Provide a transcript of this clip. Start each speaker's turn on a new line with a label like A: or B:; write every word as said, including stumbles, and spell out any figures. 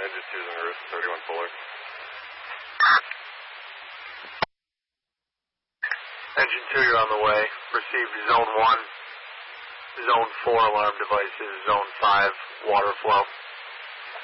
A: Engine two's on roof, thirty-one Fuller.
B: Engine two, you're on the way. Received zone one, zone four alarm devices, zone five water flow.